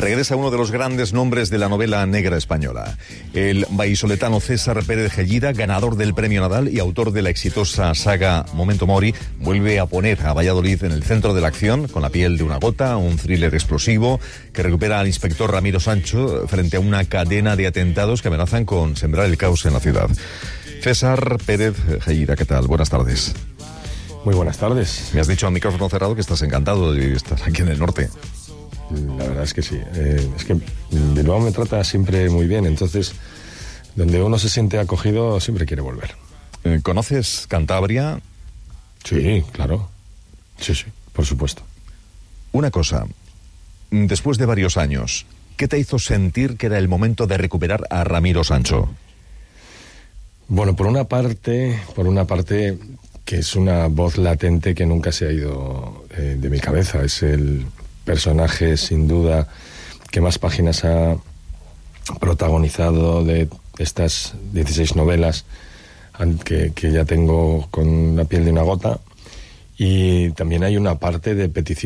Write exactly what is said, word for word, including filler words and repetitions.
Regresa uno de los grandes nombres de la novela negra española. El vallisoletano César Pérez Gellida, ganador del Premio Nadal y autor de la exitosa saga Memento Mori, vuelve a poner a Valladolid en el centro de la acción con La piel de una gota, un thriller explosivo que recupera al inspector Ramiro Sancho frente a una cadena de atentados que amenazan con sembrar el caos en la ciudad. César Pérez Gellida, ¿qué tal? Buenas tardes. Muy buenas tardes. Me has dicho al micrófono cerrado que estás encantado de estar aquí en el norte. La verdad es que sí. Eh, es que Bilbao me trata siempre muy bien, entonces donde uno se siente acogido siempre quiere volver. Eh, ¿Conoces Cantabria? Sí, claro. Sí, sí, por supuesto. Una cosa, después de varios años, ¿qué te hizo sentir que era el momento de recuperar a Ramiro Sancho? Bueno, por una parte, por una parte que es una voz latente que nunca se ha ido eh, de mi cabeza. Es el personaje, sin duda, que más páginas ha protagonizado de estas dieciséis novelas que, que ya tengo con La piel de una gota. Y también hay una parte de petición